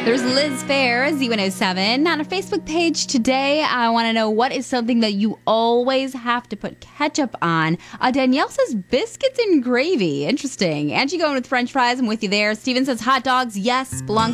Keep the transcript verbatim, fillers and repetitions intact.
There's Liz Fair, Z one oh seven. On our Facebook page today, I want to know what is something that you always have to put ketchup on. Uh, Danielle says biscuits and gravy. Interesting. Angie going with French fries. I'm with you there. Steven says hot dogs. Yes. Belongs